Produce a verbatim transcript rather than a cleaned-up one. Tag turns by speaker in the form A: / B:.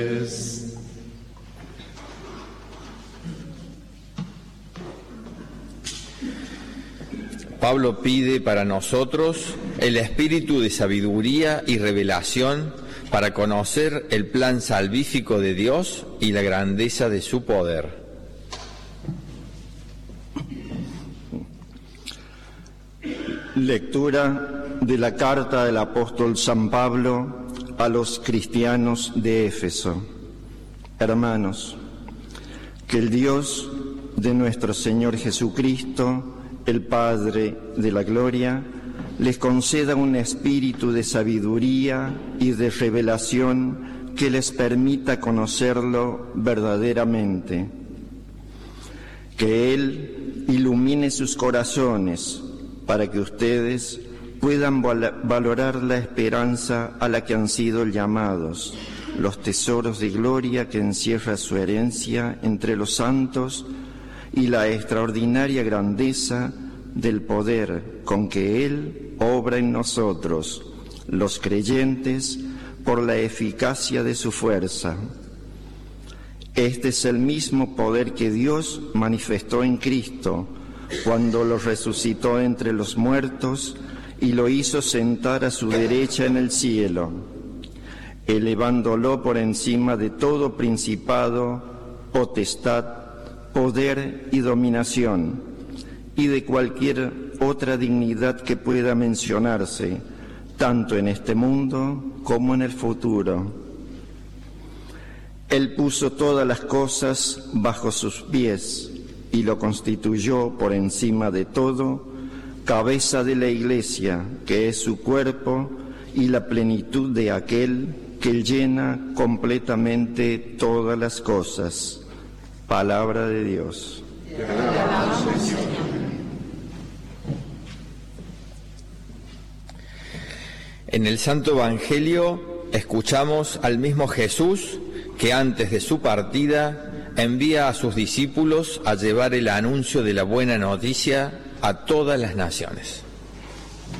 A: Pablo pide para nosotros el espíritu de sabiduría y revelación para conocer el plan salvífico de Dios y la grandeza de su poder.
B: Lectura de la carta del apóstol San Pablo a los cristianos de Éfeso. Hermanos, que el Dios de nuestro Señor Jesucristo, el Padre de la gloria, les conceda un espíritu de sabiduría y de revelación que les permita conocerlo verdaderamente. Que Él ilumine sus corazones para que ustedes puedan valorar la esperanza a la que han sido llamados, los tesoros de gloria que encierra su herencia entre los santos y la extraordinaria grandeza del poder con que Él obra en nosotros, los creyentes, por la eficacia de su fuerza. Este es el mismo poder que Dios manifestó en Cristo cuando lo resucitó entre los muertos y lo hizo sentar a su derecha en el cielo, elevándolo por encima de todo principado, potestad, poder y dominación, y de cualquier otra dignidad que pueda mencionarse, tanto en este mundo como en el futuro. Él puso todas las cosas bajo sus pies y lo constituyó por encima de todo, cabeza de la Iglesia, que es su cuerpo y la plenitud de aquel que llena completamente todas las cosas. Palabra de Dios.
C: Te alabamos, Señor.
A: En el Santo Evangelio escuchamos al mismo Jesús que antes de su partida envía a sus discípulos a llevar el anuncio de la buena noticia a todas las naciones.